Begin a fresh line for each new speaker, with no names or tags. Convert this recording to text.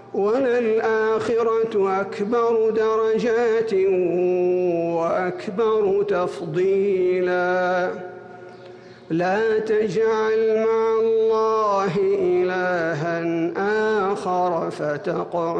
وللآخرة أكبر درجات وأكبر تفضيلا. لا تجعل مع الله إلها آخر فتقعد